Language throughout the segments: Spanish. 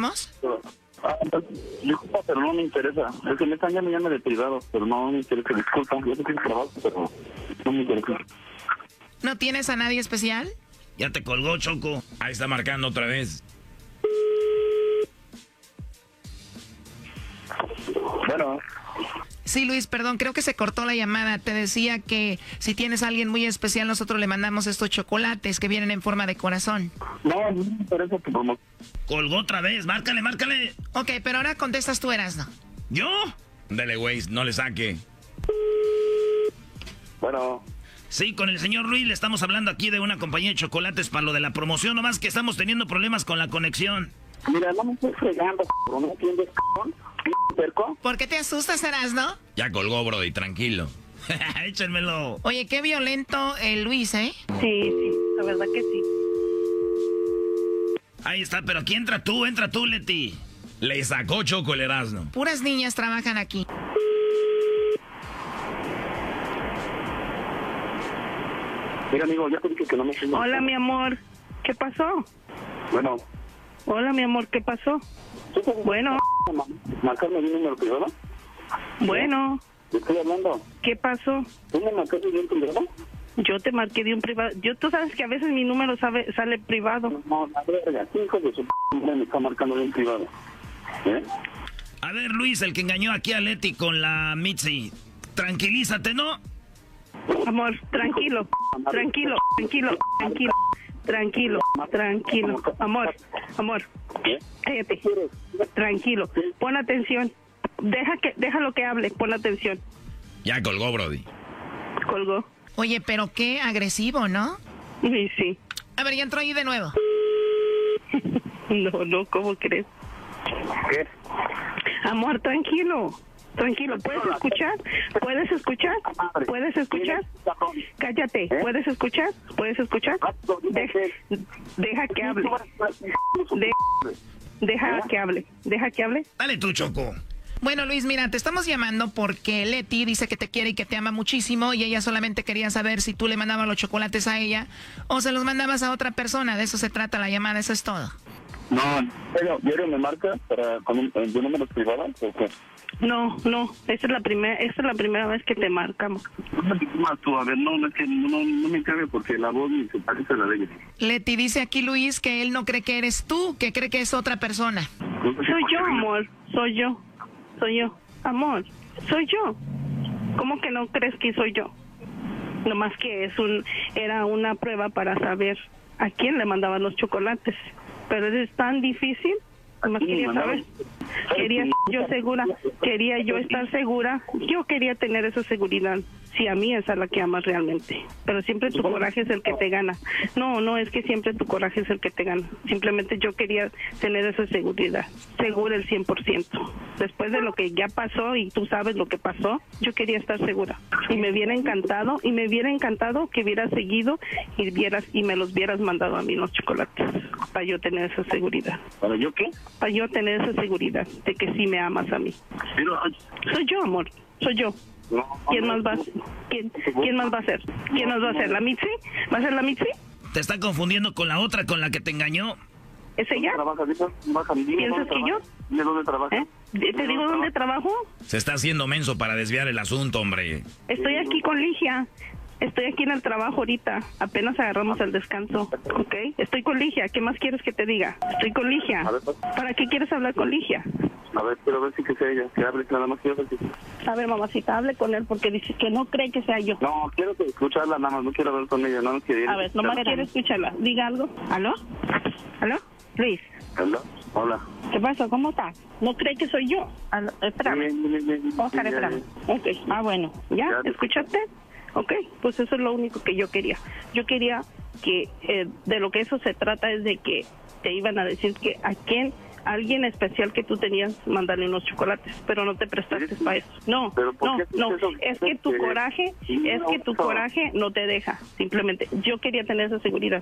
marcamos? Disculpa, pero no me interesa. Es que me están llamando de privado, pero no me interesa. Disculpa, yo tengo trabajo, pero no me interesa. ¿No tienes a nadie especial? Ya te colgó, Choco. Ahí está marcando otra vez. Bueno. Sí, Luis, perdón, creo que se cortó la llamada. Te decía que si tienes a alguien muy especial, nosotros le mandamos estos chocolates que vienen en forma de corazón. No me interesa tu promoción. Colgó otra vez, márcale, márcale. Ok, pero ahora contestas tú, Erasno. ¿Yo? Dele, güey, no le saque. Bueno. Sí, con el señor Luis le estamos hablando aquí de una compañía de chocolates para lo de la promoción, nomás que estamos teniendo problemas con la conexión. Mira, no me estoy fregando, ¿no me entiendes, cerco? ¿Por qué te asustas, Erasno? Ya colgó, brody, tranquilo. Échenmelo. Oye, qué violento el Luis, ¿eh? Sí, la verdad que sí. Ahí está, pero aquí entra tú, Leti. Le sacó Choco el Erasno. Puras niñas trabajan aquí. Mira, amigo, ya te dije que no me siento. Hola, mi amor. ¿Qué pasó? Bueno. Hola, mi amor. ¿Qué pasó? Bueno. ¿Marcarme de un número privado? Bueno. ¿Te estoy hablando? ¿Qué pasó? ¿Tú me marcaste de un privado? Yo te marqué de un privado. Tú sabes que a veces mi número sale privado. No, la verga. Hijo de su me está marcando de un privado. ¿Eh? A ver, Luis, el que engañó aquí a Leti con la Mitzi. Tranquilízate, ¿no? Amor, tranquilo. Amor. ¿Qué? Cállate. Tranquilo. Pon atención. Déjalo que hable. Pon atención. Ya colgó, brody. Colgó. Oye, pero qué agresivo, ¿no? Sí, sí. A ver, ya entró ahí de nuevo. No, ¿cómo crees? ¿Qué? Amor, tranquilo. ¿Puedes escuchar? Cállate. ¿Puedes escuchar? Deja que hable. Deja que hable. Dale tú, Choco. Bueno, Luis, mira, te estamos llamando porque Leti dice que te quiere y que te ama muchísimo y ella solamente quería saber si tú le mandabas los chocolates a ella o se los mandabas a otra persona. De eso se trata la llamada, eso es todo. No, pero ¿diario me marca con de números privados o qué? No, esta es la primera vez que te marcamos. Tú, a ver, no, es que no me cabe porque la voz ni se parece a la de ella. Leti dice aquí, Luis, que él no cree que eres tú, que cree que es otra persona. Soy yo, amor, soy yo. Amor, soy yo. ¿Cómo que no crees que soy yo? Nomás que era una prueba para saber a quién le mandaban los chocolates. Pero es tan difícil. Nomás quería saber. Quería yo estar segura. Yo quería tener esa seguridad. Si a mí es a la que amas realmente. Pero siempre tu coraje es el que te gana. No, es que siempre tu coraje es el que te gana. Simplemente yo quería tener esa seguridad. Segura el 100%. Después de lo que ya pasó y tú sabes lo que pasó, yo quería estar segura. Y me hubiera encantado que hubieras seguido y me los hubieras mandado a mí los chocolates. Para yo tener esa seguridad. ¿Para yo qué? Para yo tener esa seguridad de que sí me amas a mí. Pero, soy yo, amor. Soy yo. ¿Quién más va a ser? ¿Quién más va a ser? ¿La Mitzi? ¿Va a ser la Mitzi? Te está confundiendo con la otra, con la que te engañó. ¿Es ella? ¿Piensas que yo? ¿De dónde trabaja? ¿Te digo dónde trabajo? Se está haciendo menso para desviar el asunto, hombre. Estoy aquí con Ligia. Estoy aquí en el trabajo ahorita. Apenas agarramos el descanso. ¿Ok? Estoy con Ligia. ¿Qué más quieres que te diga? Estoy con Ligia. ¿Para qué quieres hablar con Ligia? A ver, quiero ver si que sea ella. Que hable, nada más quiero ver si... A ver, mamacita, hable con él porque dice que no cree que sea yo. No, quiero escucharla nada más. No quiero hablar con ella. No quiero. A ver, nomás quiero escucharla. Diga algo. ¿Aló? Luis. ¿Aló? Hola. ¿Qué pasa? ¿Cómo estás? ¿No cree que soy yo? Espérame. Oscar, espérame. Ok. Bueno. ¿Ya? ¿Escuchaste? Ok, pues eso es lo único que yo quería. Yo quería que de lo que eso se trata es de que te iban a decir que alguien especial que tú tenías, mandarle unos chocolates, pero no te prestaste para eso. No, es que tu coraje no te deja, simplemente. Yo quería tener esa seguridad,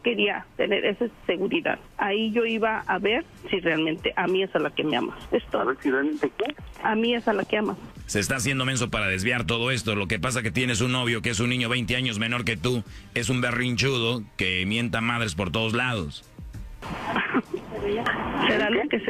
Ahí yo iba a ver si realmente a mí es a la que me amas. Esto. A ver si realmente qué. A mí es a la que amas. Se está haciendo menso para desviar todo esto. Lo que pasa que tienes un novio que es un niño 20 años menor que tú, es un berrinchudo que mienta madres por todos lados. ¿Será lo que